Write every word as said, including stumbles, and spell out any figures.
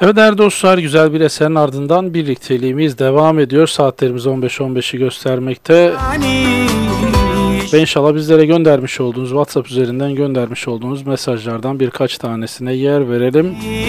Evet değerli dostlar, güzel bir eserin ardından birlikteliğimiz devam ediyor. Saatlerimiz on beş on beşi göstermekte. Ve inşallah bizlere göndermiş olduğunuz, WhatsApp üzerinden göndermiş olduğunuz mesajlardan birkaç tanesine yer verelim.